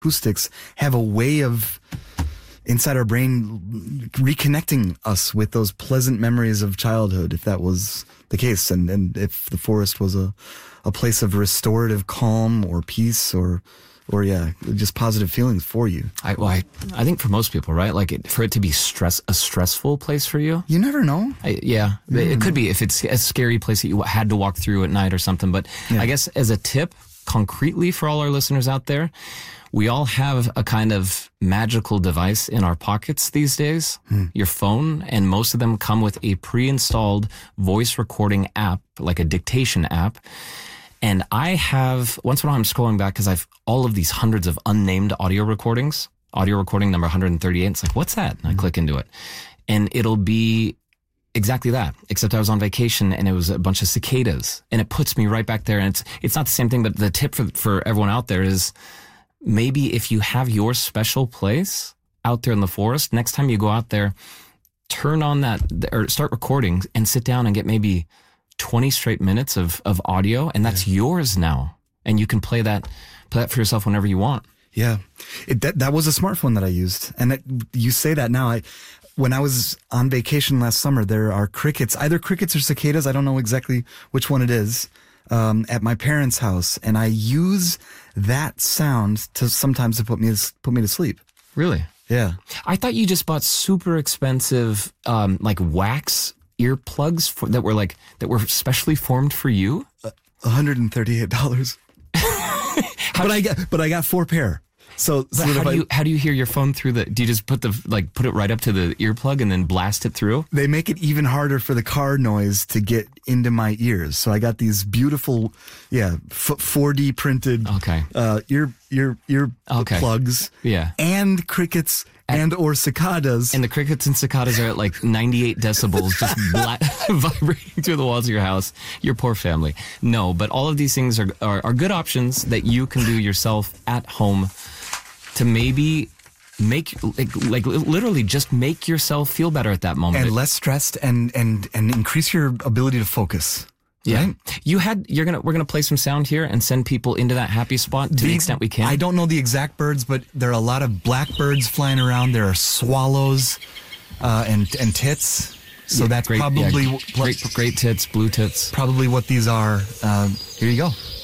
acoustics have a way of inside our brain reconnecting us with those pleasant memories of childhood, if that was the case, and if the forest was a place of restorative calm or peace or just positive feelings for you. I think for most people, right? Like for it to be a stressful place for you. You never know. It could be if it's a scary place that you had to walk through at night or something. But I guess as a tip, concretely for all our listeners out there, we all have a kind of magical device in our pockets these days, your phone, and most of them come with a pre-installed voice recording app, like a dictation app. And I have, once in a while I'm scrolling back because I've all of these hundreds of unnamed audio recordings, audio recording number 138. It's like, what's that? And I click into it. And it'll be exactly that, except I was on vacation and it was a bunch of cicadas. And it puts me right back there. And it's not the same thing, but the tip for everyone out there is maybe if you have your special place out there in the forest, next time you go out there, turn on that or start recording and sit down and get maybe 20 straight minutes of audio, and that's yours now. And you can play that for yourself whenever you want. Yeah. That was a smartphone that I used. And you say that now. When I was on vacation last summer, there are crickets, either crickets or cicadas. I don't know exactly which one it is, at my parents' house. And I use that sound sometimes to put me to sleep. Really? Yeah. I thought you just bought super expensive, like wax earplugs that were specially formed for you. $138. But I got 4 pair. So how do you hear your phone through do you just put it right up to the earplug and then blast it through? They make it even harder for the car noise to get into my ears. So I got these beautiful, 4D printed ear plugs. Yeah. And crickets or cicadas. And the crickets and cicadas are at like 98 decibels, just vibrating through the walls of your house. Your poor family. No, but all of these things are good options that you can do yourself at home to maybe make, like literally just make yourself feel better at that moment. And less stressed and increase your ability to focus. Yeah. Right? We're gonna play some sound here and send people into that happy spot to the extent we can. I don't know the exact birds, but there are a lot of blackbirds flying around. There are swallows, and tits. So that's great, probably great tits, blue tits. Probably what these are. Here you go.